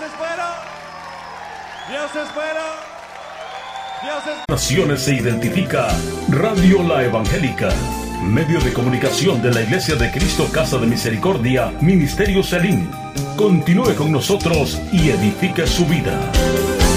es bueno. Dios es bueno. Dios es... Naciones se identifica Radio La Evangélica, medio de comunicación de la Iglesia de Cristo Casa de Misericordia, Ministerio Selim. Continúe con nosotros y edifique su vida.